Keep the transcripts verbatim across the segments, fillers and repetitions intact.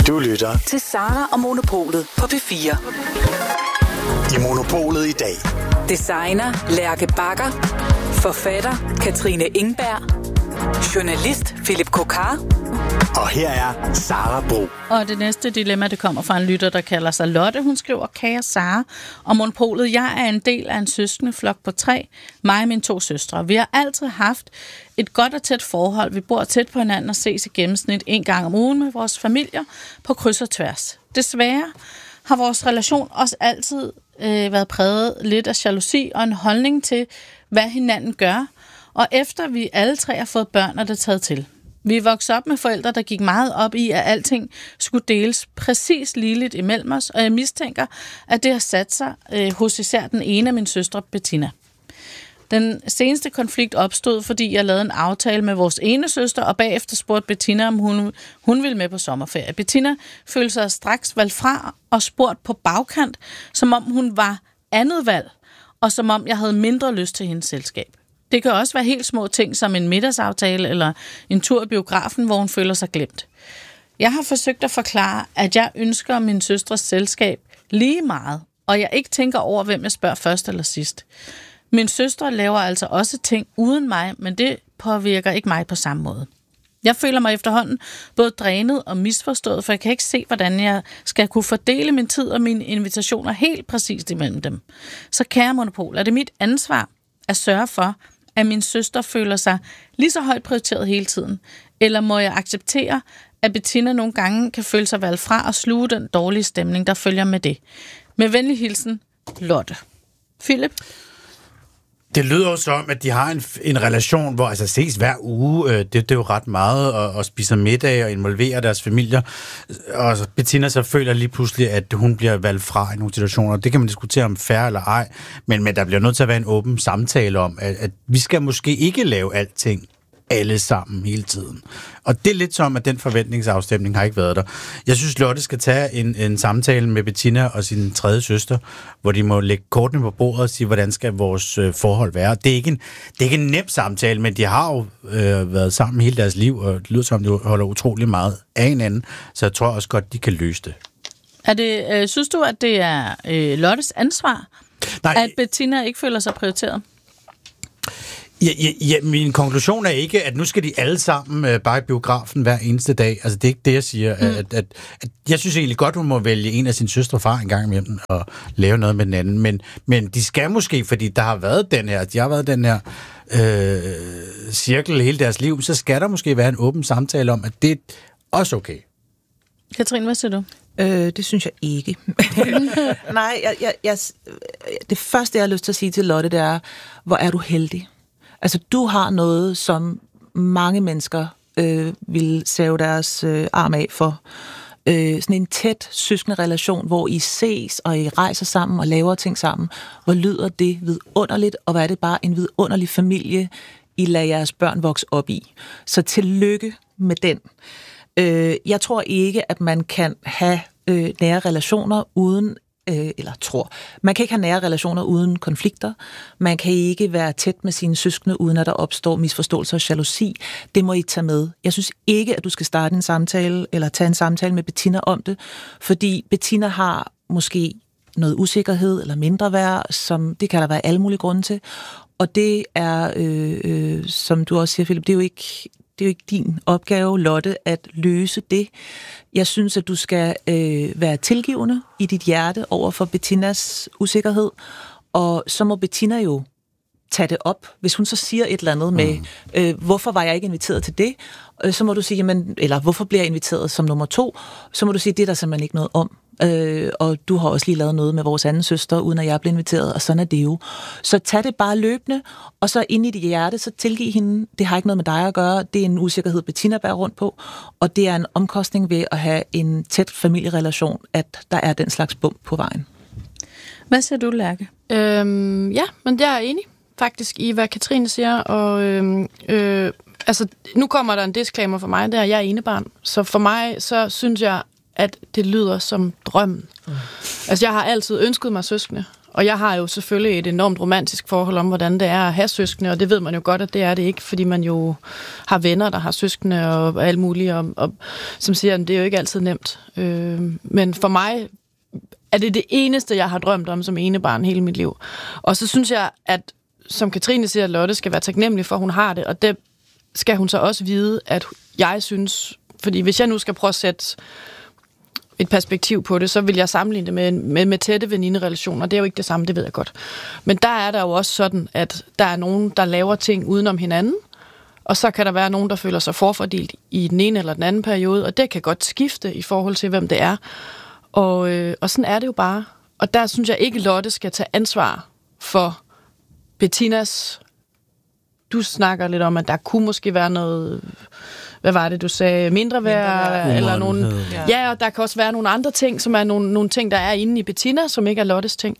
Du lytter til Sara og Monopolet på P fire. I Monopolet i dag. Designer Lærke Bagger. Forfatter Katrine Ingberg. Journalist Philip Kokar. Og her er Sara Bro. Og det næste dilemma, det kommer fra en lytter, der kalder sig Lotte. Hun skriver, kære Sara og Monopolet, jeg er en del af en søskendeflok på tre, mig og mine to søstre. Vi har altid haft et godt og tæt forhold. Vi bor tæt på hinanden og ses i gennemsnit en gang om ugen med vores familier på kryds og tværs. Desværre har vores relation også altid øh, været præget lidt af jalousi og en holdning til, hvad hinanden gør. Og efter vi alle tre har fået børn, er det taget til. Vi er vokset op med forældre, der gik meget op i, at alting skulle deles præcis ligeligt imellem os, og jeg mistænker, at det har sat sig øh, hos især den ene af mine søstre, Bettina. Den seneste konflikt opstod, fordi jeg lavede en aftale med vores ene søster, og bagefter spurgte Bettina, om hun, hun ville med på sommerferie. Bettina følte sig straks valgt fra og spurgte på bagkant, som om hun var andet valg, og som om jeg havde mindre lyst til hendes selskab. Det kan også være helt små ting, som en middagsaftale eller en tur i biografen, hvor hun føler sig glemt. Jeg har forsøgt at forklare, at jeg ønsker min søstres selskab lige meget, og jeg ikke tænker over, hvem jeg spørger først eller sidst. Min søstre laver altså også ting uden mig, men det påvirker ikke mig på samme måde. Jeg føler mig efterhånden både drænet og misforstået, for jeg kan ikke se, hvordan jeg skal kunne fordele min tid og mine invitationer helt præcist imellem dem. Så kære Monopol, er det mit ansvar at sørge for, at min søster føler sig lige så højt prioriteret hele tiden? Eller må jeg acceptere, at Bettina nogle gange kan føle sig valgt fra og sluge den dårlige stemning, der følger med det? Med venlig hilsen, Lotte. Philip? Det lyder jo som, at de har en, en relation, hvor altså ses hver uge. Det, det er jo ret meget, og, og spiser middag og involverer deres familier. Og Bettina så føler lige pludselig, at hun bliver valgt fra i nogle situationer. Det kan man diskutere om fair eller ej, men, men der bliver nødt til at være en åben samtale om, at, at vi skal måske ikke lave alting alle sammen hele tiden. Og det er lidt som, at den forventningsafstemning har ikke været der. Jeg synes, Lotte skal tage en, en samtale med Bettina og sin tredje søster, hvor de må lægge kortene på bordet og sige, hvordan skal vores øh, forhold være. Det er, ikke en, det er ikke en nem samtale, men de har jo øh, været sammen hele deres liv, og det lyder som, de holder utrolig meget af hinanden, så jeg tror også godt, de kan løse det. Er det øh, synes du, at det er øh, Lottes ansvar, Nej, at Bettina ikke føler sig prioriteret? Ja, ja, ja, min konklusion er ikke, at nu skal de alle sammen øh, bare i biografen hver eneste dag. Altså, det er ikke det, jeg siger. Mm. At, at, at, jeg synes egentlig godt, hun må vælge en af sine søstre og far en gang imellem og lave noget med den anden. Men, men de skal måske, fordi der har været den her, de har været den her øh, cirkel hele deres liv, så skal der måske være en åben samtale om, at det er også okay. Katrine, hvad siger du? Øh, det synes jeg ikke. Nej, jeg, jeg, jeg, det første, jeg har lyst til at sige til Lotte, det er, hvor er du heldig. Altså, du har noget, som mange mennesker øh, vil save deres øh, arm af for. Øh, sådan en tæt søskende relation, hvor I ses, og I rejser sammen og laver ting sammen. Hvor lyder det vidunderligt, og hvad er det bare en vidunderlig familie, I lader jeres børn vokse op i. Så tillykke med den. Øh, jeg tror ikke, at man kan have øh, nære relationer uden Øh, eller tror. Man kan ikke have nære relationer uden konflikter. Man kan ikke være tæt med sine søskende, uden at der opstår misforståelser og jalousi. Det må I tage med. Jeg synes ikke, at du skal starte en samtale, eller tage en samtale med Bettina om det, fordi Bettina har måske noget usikkerhed eller mindre værd, som det kan der være alle mulige grunde til. Og det er, øh, øh, som du også siger, Philip, det er jo ikke... Det er jo ikke din opgave, Lotte, at løse det. Jeg synes, at du skal øh, være tilgivende i dit hjerte over for Bettinas usikkerhed, og så må Bettina jo tage det op. Hvis hun så siger et eller andet med, øh, hvorfor var jeg ikke inviteret til det, øh, så må du sige, jamen, eller hvorfor bliver jeg inviteret som nummer to, så må du sige, det er der simpelthen ikke noget om. Øh, og du har også lige lavet noget med vores anden søster, uden at jeg blev inviteret, og sådan er det jo. Så tag det bare løbende, og så ind i dit hjerte, så tilgiv hende. Det har ikke noget med dig at gøre. Det er en usikkerhed, Bettina bærer rundt på, og det er en omkostning ved at have en tæt familierelation, at der er den slags bump på vejen. Hvad siger du, Lærke? Øhm, ja, men jeg er enig faktisk i, hvad Katrine siger, og øhm, øh, altså, nu kommer der en disclaimer for mig, det er, jeg er enebarn, så for mig, så synes jeg, at det lyder som drømmen. Mm. Altså, jeg har altid ønsket mig søskende, Og jeg har jo selvfølgelig et enormt romantisk forhold om, hvordan det er at have søskende, og det ved man jo godt, at det er det ikke, fordi man jo har venner, der har søskende og alt muligt, og, og som siger, det er jo ikke altid nemt. Øh, men for mig er det det eneste, jeg har drømt om som enebarn hele mit liv. Og så synes jeg, at som Katrine siger, at Lotte skal være taknemmelig for, at hun har det, og det skal hun så også vide, at jeg synes, fordi hvis jeg nu skal prøve at sætte et perspektiv på det, så vil jeg sammenligne det med, med, med tætte veninderelationer. Det er jo ikke det samme, det ved jeg godt. Men der er der jo også sådan, at der er nogen, der laver ting udenom hinanden, og så kan der være nogen, der føler sig forfordelt i den ene eller den anden periode, og det kan godt skifte i forhold til, hvem det er. Og, øh, og sådan er det jo bare. Og der synes jeg ikke, Lotte skal tage ansvar for Bettinas. Du snakker lidt om, at der kunne måske være noget, hvad var det, du sagde, mindre værd, eller nogle, ja, og der kan også være nogle andre ting, som er nogle, nogle ting, der er inde i Bettina, som ikke er Lottes ting.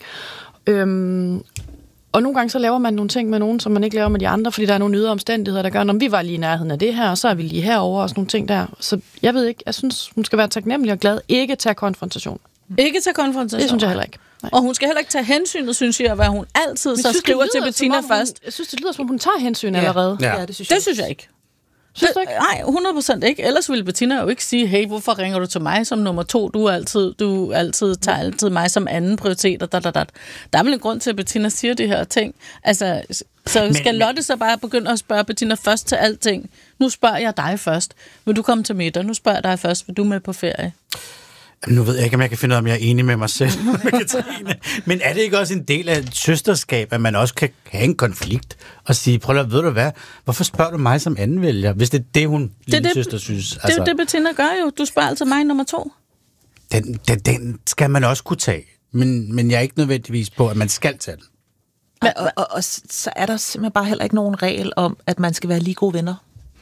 Øhm, og nogle gange så laver man nogle ting med nogen, som man ikke laver med de andre, fordi der er nogle ydre omstændigheder, der gør, om vi var lige i nærheden af det her, og så er vi lige herovre, og sådan nogle ting der. Så jeg ved ikke, jeg synes, hun skal være taknemmelig og glad, ikke tage konfrontation. Ikke tage konfrontation? Det synes jeg heller ikke. Nej. Og hun skal heller ikke tage hensyn, synes jeg, hvad hun altid så skriver til Bettina hun, først. Jeg synes, det lyder, som om hun tager hensyn ja. allerede. Ja. Ja, det synes jeg, det synes jeg ikke. Synes du ikke? Nej, hundrede procent ikke. Ellers ville Bettina jo ikke sige, hey, hvorfor ringer du til mig som nummer to? Du er altid, du altid tager altid mig som anden prioritet. Og da, da, da. Der er vel en grund til, at Bettina siger de her ting. Altså, så men, skal Lotte så bare begynde at spørge Bettina først til alting? Nu spørger jeg dig først. Vil du komme til middag? Nu spørger jeg dig først. Vil du med på ferie? Nu ved jeg ikke, om jeg kan finde ud af, om jeg er enig med mig selv, med Katrine. Men er det ikke også en del af et søsterskab, at man også kan have en konflikt og sige, prøv at ved du hvad, hvorfor spørger du mig som anden vælger, hvis det er det, hun lille søster synes? Det er altså, det, Bettina gør jo. Du spørger altid mig nummer to. Den, den, den skal man også kunne tage, men, men jeg er ikke nødvendigvis på, at man skal tage den. Og, og, og, og så er der simpelthen bare heller ikke nogen regel om, at man skal være lige gode venner.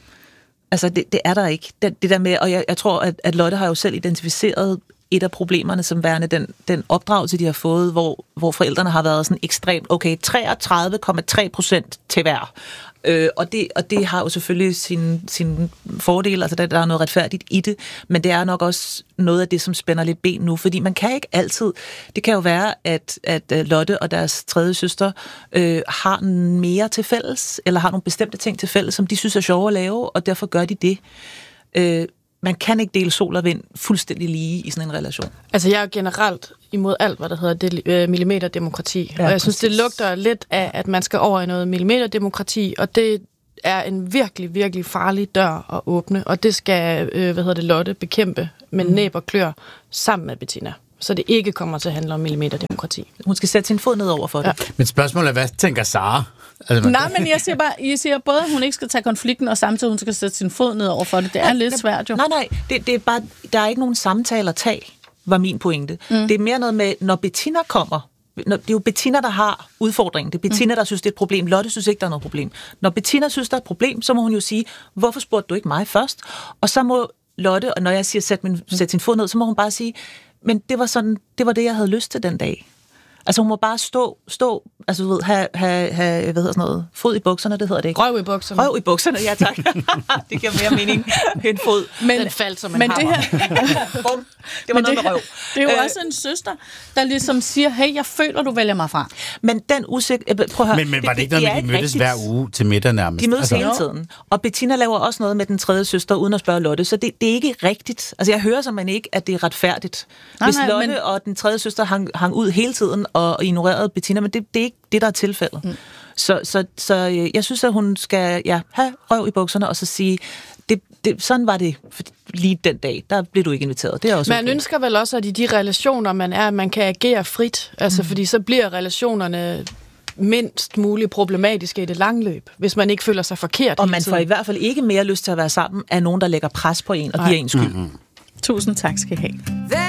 Altså, det, det er der ikke. Det, det der med, og jeg, jeg tror, at, at Lotte har jo selv identificeret et af problemerne som værende den, den opdragelse, de har fået, hvor, hvor forældrene har været sådan ekstremt, okay, treogtredive komma tre procent til hver. Øh, og, det, og det har jo selvfølgelig sin, sin fordel, altså der, der er noget retfærdigt i det, men det er nok også noget af det, som spænder lidt ben nu, fordi man kan ikke altid, det kan jo være, at, at Lotte og deres tredje søster øh, har mere til fælles, eller har nogle bestemte ting til fælles, som de synes er sjove at lave, og derfor gør de det. Øh, Man kan ikke dele sol og vind fuldstændig lige i sådan en relation. Altså, jeg er generelt imod alt, hvad der hedder det, øh, millimeterdemokrati. Ja, og jeg synes, præcis. Det lugter lidt af, at man skal over i noget millimeterdemokrati, og det er en virkelig, virkelig farlig dør at åbne, og det skal, øh, hvad hedder det, Lotte bekæmpe med mm. næb og klør sammen med Bettina. Så det ikke kommer til at handle om millimeterdemokrati. Hun skal sætte sin fod ned over for det. Ja. Men spørgsmålet er, hvad tænker Sara? Altså, Nej, men jeg siger bare, jeg siger både, at hun ikke skal tage konflikten, og samtidig hun skal sætte sin fod ned over for det. Det er ja, lidt svært jo. Nej, nej, det, det er bare, der er ikke nogen samtaler at tage, var min pointe. Mm. Det er mere noget med, når Bettina kommer, når, det er jo Bettina, der har udfordringen. Det er Bettina, mm. der synes, det er et problem. Lotte synes ikke, der er noget problem. Når Bettina synes, der er et problem, så må hun jo sige, hvorfor spurgte du ikke mig først? Og så må Lotte, og når jeg siger, sæt, min, sæt sin fod ned, så må hun bare sige, men det var sådan, det var det, jeg havde lyst til den dag. Altså hun må bare stå, stå altså du ved, have, have, have hvad hedder sådan noget, fod i bukserne, det hedder det ikke. Røv i bukserne. Røv i bukserne, ja tak. Det giver mere mening end fod. Men, den faldt som en men hammer. Det, her, Bum, det var noget det, med røv. Det er jo øh, også en søster, der ligesom siger, hey, jeg føler, du vælger mig fra. Men den usik... Prøv at høre. Men, men var det ikke noget, med, de mødtes rigtigt. hver uge til middag nærmest? De mødes altså, hele tiden. Og Bettina laver også noget med den tredje søster, uden at spørge Lotte, så det, det er ikke rigtigt. Altså jeg hører simpelthen ikke, at det er retfærdigt. Nej, Hvis nej, Lotte men... og den tredje søster hang, hang ud hele tiden og, og ignorerede Bettina, men det, det er ikke det, der er tilfældet. Mm. Så, så, så jeg synes, at hun skal ja, have røv i bukserne, og så sige, det, det, sådan var det lige den dag. Der blev du ikke inviteret. Det er også man okay. ønsker vel også, at i de relationer, man er, man kan agere frit. Altså, mm. fordi så bliver relationerne mindst muligt problematiske i det lange løb, hvis man ikke føler sig forkert. Og man får i hvert fald ikke mere lyst til at være sammen af nogen, der lægger pres på en og giver en skyld. Mm-hmm. Tusind tak skal I have.